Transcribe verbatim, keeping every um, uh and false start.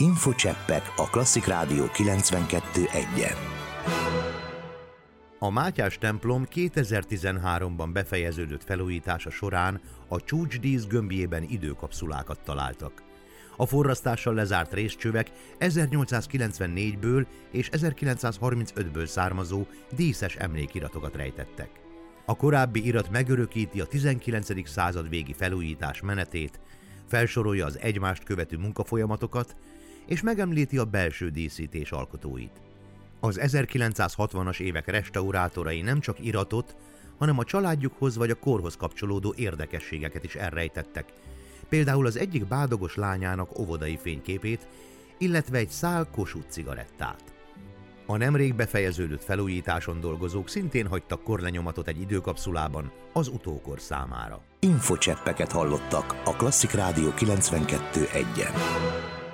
Infocseppek a Klasszik Rádió kilencvenkettő egyen. A Mátyás templom kétezer-tizenháromban befejeződött felújítása során a csúcsdísz gömbjében időkapszulákat találtak. A forrasztással lezárt részcsövek ezernyolcszázkilencvennégyből és ezerkilencszázharmincötből származó díszes emlékiratokat rejtettek. A korábbi irat megörökíti a tizenkilencedik század végi felújítás menetét, felsorolja az egymást követő munkafolyamatokat, és megemlíti a belső díszítés alkotóit. Az ezerkilencszázhatvanas évek restaurátorai nem csak iratot, hanem a családjukhoz vagy a korhoz kapcsolódó érdekességeket is elrejtettek, például az egyik bádogos lányának óvodai fényképét, illetve egy szál Kossuth cigarettát. A nemrég befejeződött felújításon dolgozók szintén hagytak korlenyomatot egy időkapszulában az utókor számára. Infocseppeket hallottak a Klasszik Rádió kilencvenkettő egyen.